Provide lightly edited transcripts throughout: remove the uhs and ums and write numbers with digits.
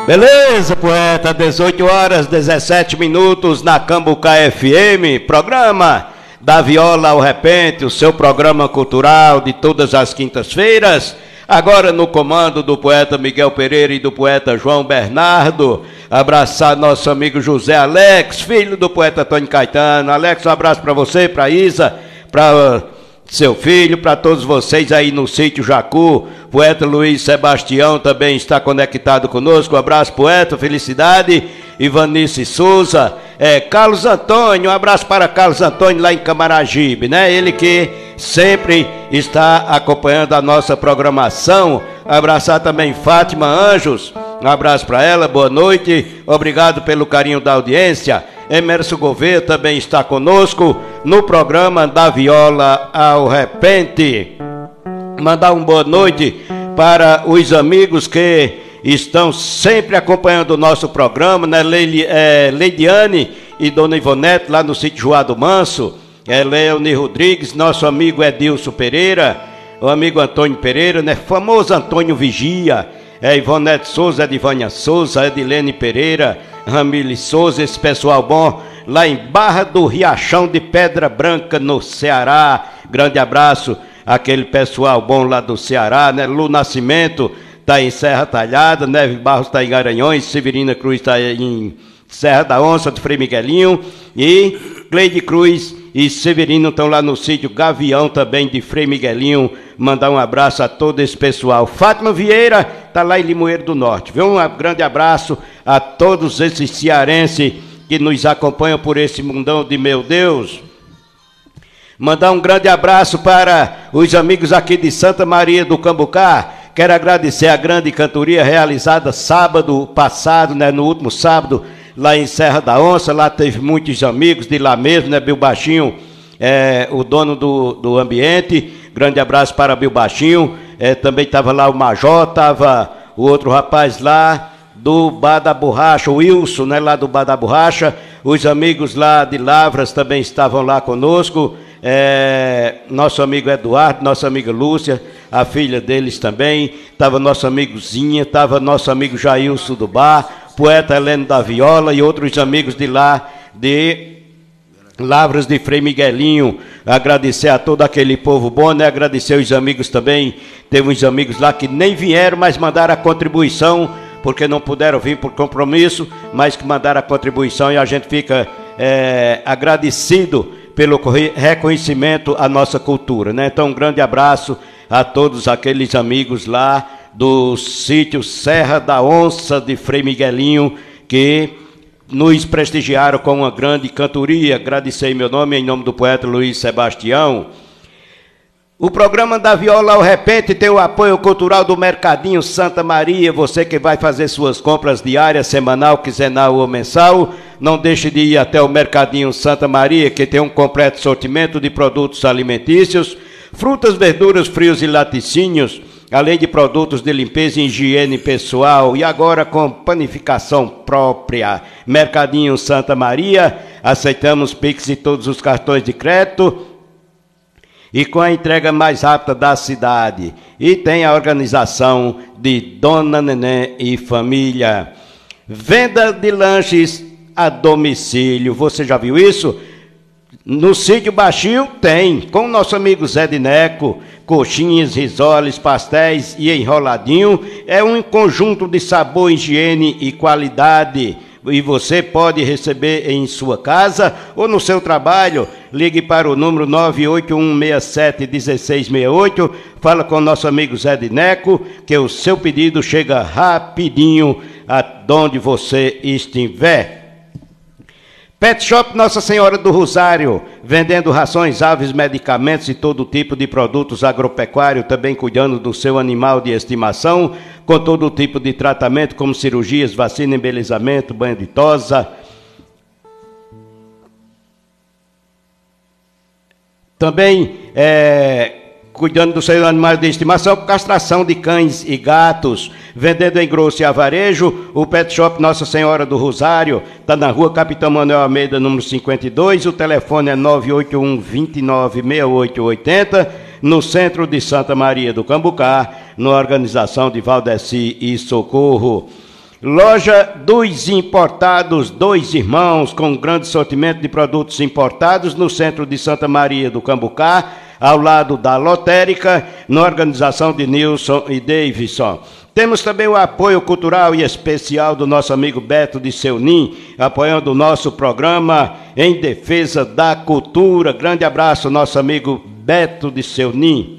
Beleza, poeta, 18 horas 17 minutos na Cambucá FM, programa da Viola ao Repente, o seu programa cultural de todas as quintas-feiras, agora no comando do poeta Miguel Pereira e do poeta João Bernardo. Abraçar nosso amigo José Alex, filho do poeta Antônio Caetano. Alex, um abraço para você, para Isa, para seu filho, para todos vocês aí no sítio Jacu. Poeta Luiz Sebastião também está conectado conosco. Um abraço, poeta, felicidade. Ivanice Souza, Carlos Antônio, um abraço para Carlos Antônio lá em Camaragibe, né? Ele que sempre está acompanhando a nossa programação. Abraçar também Fátima Anjos, um abraço para ela, boa noite, obrigado pelo carinho da audiência. Emerson Gouveia também está conosco no programa da Viola ao Repente. Mandar uma boa noite para os amigos que estão sempre acompanhando o nosso programa, né? Leidiane e Dona Ivonete lá no sítio Joado Manso, Leone Rodrigues, nosso amigo Edilson Pereira, o amigo Antônio Pereira, né? Famoso Antônio Vigia, Ivonete Souza, Edivânia Souza, Edilene Pereira, Ramile Souza, esse pessoal bom lá em Barra do Riachão de Pedra Branca, no Ceará. Grande abraço àquele pessoal bom lá do Ceará, né? Lu Nascimento está em Serra Talhada, Neve Barros está em Garanhões, Severina Cruz está em Serra da Onça, do Frei Miguelinho, e Cleide Cruz e Severino estão lá no sítio Gavião também de Frei Miguelinho. Mandar um abraço a todo esse pessoal. Fátima Vieira está lá em Limoeiro do Norte, viu? Um grande abraço a todos esses cearenses que nos acompanham por esse mundão de meu Deus. Mandar um grande abraço para os amigos aqui de Santa Maria do Cambucá. Quero agradecer a grande cantoria realizada sábado passado, né, no último sábado, lá em Serra da Onça. Lá teve muitos amigos de lá mesmo, né? Bill Baixinho, o dono do ambiente. Grande abraço para Bill Baixinho. Também estava lá o Major, estava o outro rapaz lá do Bar da Borracha, o Wilson, né, lá do Bar da Borracha. Os amigos lá de Lavras também estavam lá conosco. Nosso amigo Eduardo, nossa amiga Lúcia, a filha deles também. Estava nosso amigo Zinha, estava nosso amigo Jailson do Bar, poeta Heleno da Viola e outros amigos de lá, de Lavras de Frei Miguelinho. Agradecer a todo aquele povo bom, né? Agradecer os amigos também. Teve uns amigos lá que nem vieram, mas mandaram a contribuição, porque não puderam vir por compromisso, mas que mandaram a contribuição, e a gente fica agradecido pelo reconhecimento à nossa cultura, né? Então, um grande abraço a todos aqueles amigos lá do sítio Serra da Onça de Frei Miguelinho, que nos prestigiaram com uma grande cantoria. Agradecer em meu nome, em nome do poeta Luiz Sebastião. O programa da Viola ao Repente tem o apoio cultural do Mercadinho Santa Maria. Você que vai fazer suas compras diárias, semanal, quinzenal ou mensal, não deixe de ir até o Mercadinho Santa Maria, que tem um completo sortimento de produtos alimentícios, frutas, verduras, frios e laticínios, além de produtos de limpeza e higiene pessoal, e agora com panificação própria. Mercadinho Santa Maria, aceitamos Pix e todos os cartões de crédito, e com a entrega mais rápida da cidade. E tem a organização de Dona Neném e Família. Venda de lanches a domicílio. Você já viu isso? No sítio Baixinho tem, com o nosso amigo Zé de Neco, coxinhas, risoles, pastéis e enroladinho. É um conjunto de sabor, higiene e qualidade. E você pode receber em sua casa ou no seu trabalho. Ligue para o número 981671668. Fala com o nosso amigo Zé de Neco, que o seu pedido chega rapidinho aonde você estiver. Pet Shop Nossa Senhora do Rosário, vendendo rações, aves, medicamentos e todo tipo de produtos agropecuários, também cuidando do seu animal de estimação, com todo tipo de tratamento, como cirurgias, vacina, embelezamento, banho de tosa. Também cuidando do seu animal de estimação, castração de cães e gatos, vendendo em grosso e a varejo. O Pet Shop Nossa Senhora do Rosário está na rua Capitão Manuel Almeida, número 52, o telefone é 981-296880, no centro de Santa Maria do Cambucá, na organização de Valdeci e Socorro. Loja dos Importados Dois Irmãos, com grande sortimento de produtos importados no centro de Santa Maria do Cambucá, ao lado da lotérica, na organização de Nilson e Davidson. Temos também o apoio cultural e especial do nosso amigo Beto de Seunim, apoiando o nosso programa em defesa da cultura. Grande abraço, nosso amigo Beto de Seunim.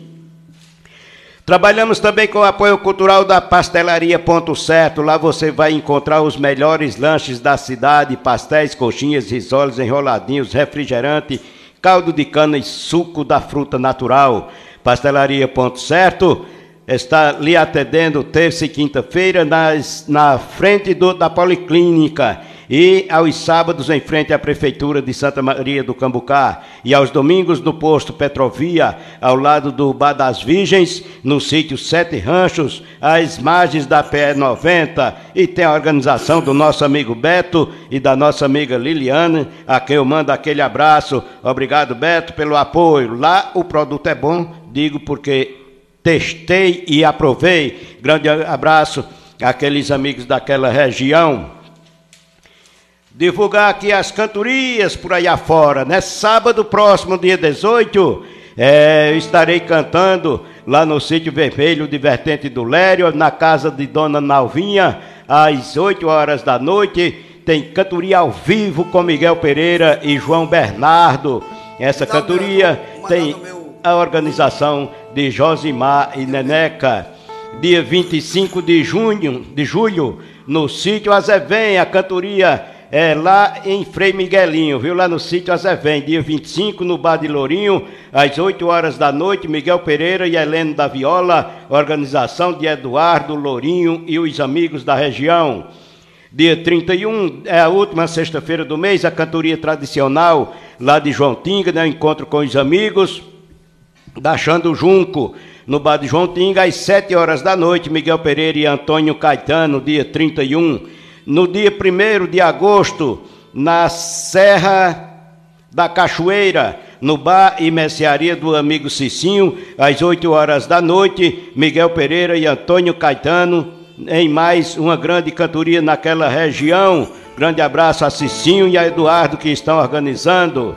Trabalhamos também com o apoio cultural da Pastelaria Ponto Certo. Lá você vai encontrar os melhores lanches da cidade, pastéis, coxinhas, risoles, enroladinhos, refrigerante, caldo de cana e suco da fruta natural. Pastelaria Ponto Certo está lhe atendendo terça e quinta-feira na frente da Policlínica e aos sábados em frente à Prefeitura de Santa Maria do Cambucá e aos domingos no posto Petrovia, ao lado do Bar das Virgens, no sítio Sete Ranchos, às margens da PE 90, e tem a organização do nosso amigo Beto e da nossa amiga Liliane, a quem eu mando aquele abraço. Obrigado, Beto, pelo apoio. Lá o produto é bom, digo porque testei e aprovei. Grande abraço àqueles amigos daquela região. Divulgar aqui as cantorias por aí afora, né? Sábado próximo, dia 18, eu estarei cantando lá no Sítio Vermelho de Vertente do Lério, na casa de Dona Nalvinha, às 8 horas da noite. Tem cantoria ao vivo com Miguel Pereira e João Bernardo. Essa cantoria tem a organização de Josimar e Neneca. Dia 25 de julho, no Sítio Azevém, a cantoria lá em Frei Miguelinho, viu? Lá no Sítio Azevém, dia 25, no Bar de Lourinho, às 8 horas da noite, Miguel Pereira e Heleno da Viola, organização de Eduardo Lourinho e os amigos da região. Dia 31, é a última sexta-feira do mês, a cantoria tradicional lá de João Tinga, né? Encontro com os amigos da Xando Junco, no Bar de João Tinga, às 7 horas da noite, Miguel Pereira e Antônio Caetano, dia 31. No dia 1º de agosto, na Serra da Cachoeira, no Bar e Mercearia do amigo Cicinho, às 8 horas da noite, Miguel Pereira e Antônio Caetano, em mais uma grande cantoria naquela região. Grande abraço a Cicinho e a Eduardo que estão organizando.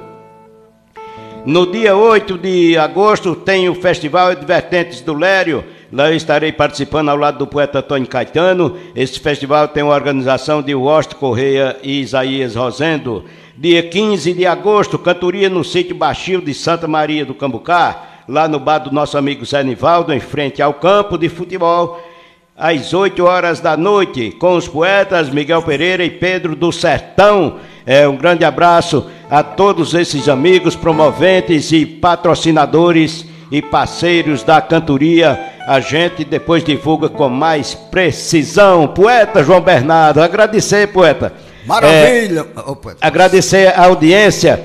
No dia 8 de agosto tem o Festival de Vertentes do Lério. Lá eu estarei participando ao lado do poeta Antônio Caetano. Esse festival tem uma organização de Washington Correia e Isaías Rosendo. Dia 15 de agosto, cantoria no Sítio Baixio de Santa Maria do Cambucá, lá no bar do nosso amigo Zé Nivaldo, em frente ao campo de futebol, às 8 horas da noite, com os poetas Miguel Pereira e Pedro do Sertão. Um grande abraço a todos esses amigos, promoventes e patrocinadores e parceiros da cantoria. A gente depois divulga com mais precisão. Poeta João Bernardo, agradecer, poeta. Maravilha! Agradecer a audiência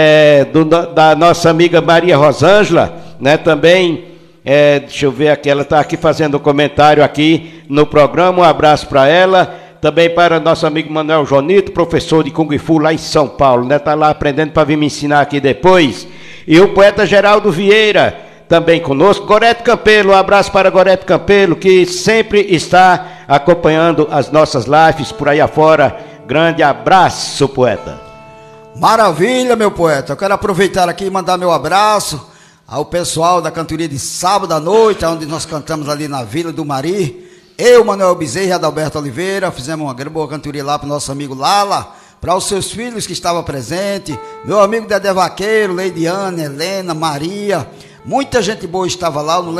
da nossa amiga Maria Rosângela, né? Também, deixa eu ver aqui, ela está aqui fazendo um comentário aqui no programa. Um abraço para ela. Também para nosso amigo Manuel Jonito, professor de Kung Fu lá em São Paulo, né? Está lá aprendendo para vir me ensinar aqui depois. E o poeta Geraldo Vieira, também conosco. Gorete Campelo, um abraço para Gorete Campelo, que sempre está acompanhando as nossas lives por aí afora. Grande abraço, poeta. Maravilha, meu poeta. Eu quero aproveitar aqui e mandar meu abraço ao pessoal da cantoria de sábado à noite, onde nós cantamos ali na Vila do Mari. Eu, Manuel Bezerra e Adalberto Oliveira, fizemos uma boa cantoria lá para o nosso amigo Lala, para os seus filhos que estavam presentes, meu amigo Dedé Vaqueiro, Leidiane, Helena, Maria, muita gente boa estava lá. Eu não